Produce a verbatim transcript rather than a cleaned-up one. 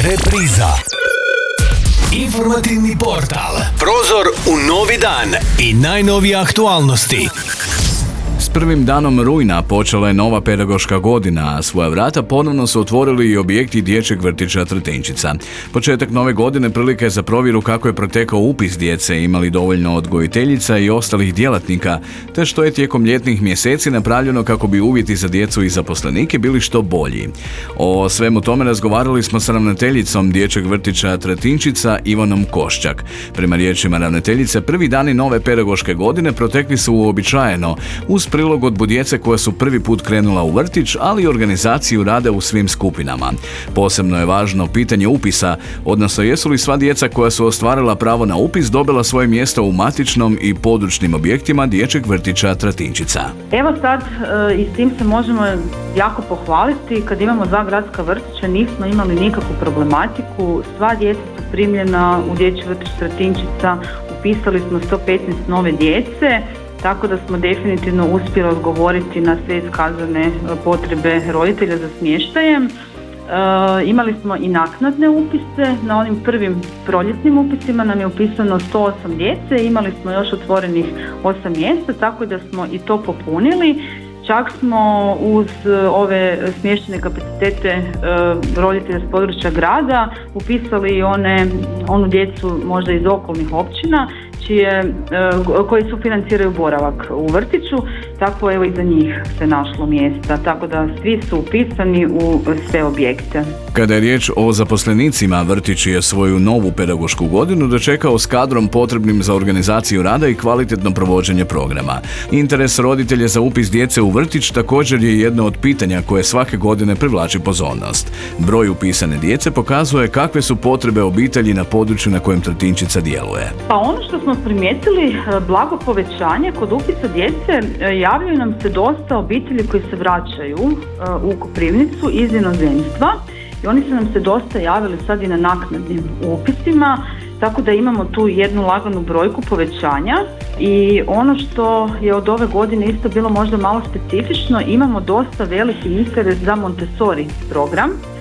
Repriza. Informativni portal. Prozor u novi dan i najnovije aktualnosti. S prvim danom rujna počela je nova pedagoška godina, a svoja vrata ponovno su otvorili i objekti dječjeg vrtića Tretinčica. Početak nove godine prilika je za provjeru kako je protekao upis djece, imali dovoljno odgojiteljica i ostalih djelatnika, te što je tijekom ljetnih mjeseci napravljeno kako bi uvjeti za djecu i zaposlenike bili što bolji. O svemu tome razgovarali smo s ravnateljicom dječjeg vrtića Tretinčica Ivanom Koščak. Prema riječima ravnateljice, prvi dani nove pedagoške godine protekli su uobičajeno, uz prilagodbu djece koja su prvi put krenula u vrtić, ali i organizaciju rada u svim skupinama. Posebno je važno pitanje upisa, odnosno jesu li sva djeca koja su ostvarila pravo na upis dobila svoje mjesto u matičnom i područnim objektima dječjeg vrtića Tretinčica. Evo sad e, i s tim se možemo jako pohvaliti. Kad imamo dva gradska vrtića nismo imali nikakvu problematiku. Sva djeca su primljena u dječji vrtić Tretinčica, upisali smo sto petnaest nove djece. Tako da smo definitivno uspjeli odgovoriti na sve iskazane potrebe roditelja za smještajem. E, imali smo i naknadne upise. Na onim prvim proljetnim upisima nam je upisano sto osam djece, imali smo još otvorenih osam mjesta, tako da smo i to popunili. Čak smo uz ove smještajne kapacitete e, roditelja s područja grada upisali i one, onu djecu možda iz okolnih općina čije, e, koji sufinanciraju boravak u vrtiću, tako evo i za njih se našlo mjesta, tako da svi su upisani u sve objekte. Kada je riječ o zaposlenicima, vrtić je svoju novu pedagošku godinu dočekao s kadrom potrebnim za organizaciju rada i kvalitetno provođenje programa. Interes roditelja za upis djece u vrtić također je jedno od pitanja koje svake godine privlači pozornost. Broj upisane djece pokazuje kakve su potrebe obitelji na području na kojem Tretinčica djeluje. Pa ono što smo primijetili, blago povećanje kod upisa djece, javljaju nam se dosta obitelji koji se vraćaju u Koprivnicu iz inozemstva i oni su nam se dosta javili sad i na naknadnim upisima, tako da imamo tu jednu laganu brojku povećanja. I ono što je od ove godine isto bilo možda malo specifično, imamo dosta veliki interes za Montessori program.